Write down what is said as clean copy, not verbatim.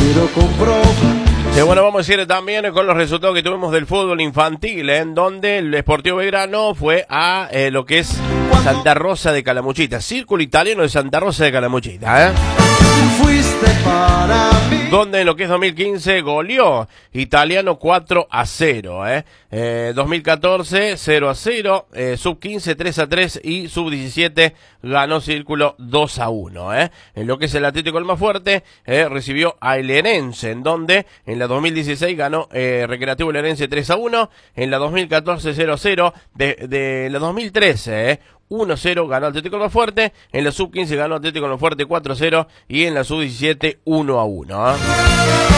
quiero comprobar. Bueno, vamos a ir también con los resultados que tuvimos del fútbol infantil, en donde el Sportivo Belgrano fue a lo que es Santa Rosa de Calamuchita, Círculo Italiano de Santa Rosa de Calamuchita, Fuiste para mí. Donde en lo que es 2015 goleó Italiano 4-0, 2014 0-0, sub-15 3-3 y sub-17 ganó Círculo 2-1, En lo que es el Atlético Almafuerte, recibió a Elenense, en donde en la 2016 ganó Recreativo Elenense 3-1, en la 2014 0-0, de la 2013, 1-0 ganó Atlético Almafuerte, en la sub-15 ganó Atlético Almafuerte 4-0 y en la sub-17 1-1.